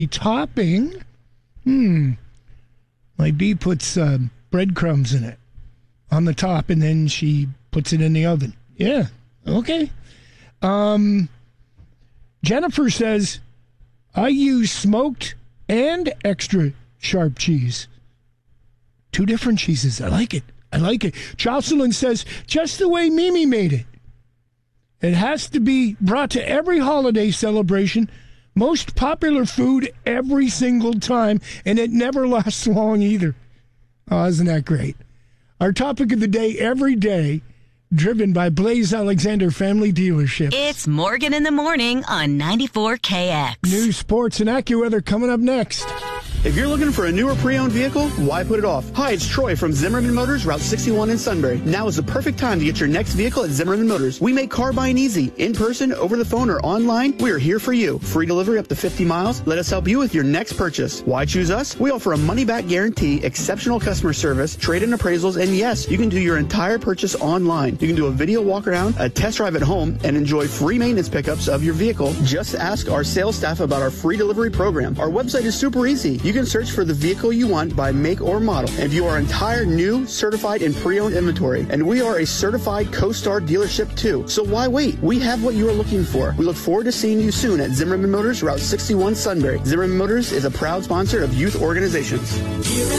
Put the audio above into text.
topping. My bee puts breadcrumbs in it on the top, and then she puts it in the oven. Yeah, okay. Jennifer says, I use smoked and extra sharp cheese. 2 different cheeses. I like it. Jocelyn says, just the way Mimi made it. It has to be brought to every holiday celebration. Most popular food every single time, and it never lasts long either. Oh, isn't that great? Our topic of the day, every day, driven by Blaze Alexander Family Dealerships. It's Morgan in the Morning on 94KX. News, sports, and AccuWeather coming up next. If you're looking for a newer pre-owned vehicle, why put it off? Hi, it's Troy from Zimmerman Motors, Route 61 in Sunbury. Now is the perfect time to get your next vehicle at Zimmerman Motors. We make car buying easy. In person, over the phone, or online, we are here for you. Free delivery up to 50 miles. Let us help you with your next purchase. Why choose us? We offer a money-back guarantee, exceptional customer service, trade-in appraisals, and yes, you can do your entire purchase online. You can do a video walk-around, a test drive at home, and enjoy free maintenance pickups of your vehicle. Just ask our sales staff about our free delivery program. Our website is super easy. You can search for the vehicle you want by make or model and view our entire new, certified, and pre-owned inventory. And we are a certified CoStar dealership too. So why wait? We have what you are looking for. We look forward to seeing you soon at Zimmerman Motors, Route 61, Sunbury. Zimmerman Motors is a proud sponsor of youth organizations.